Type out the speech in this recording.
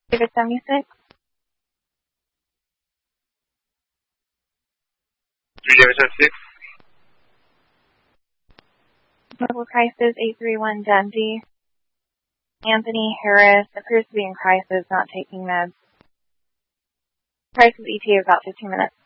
David 76. 3 David 76. Medical crisis 831 Dundee. Anthony Harris appears to be in crisis, not taking meds. Crisis ETA about 15 minutes.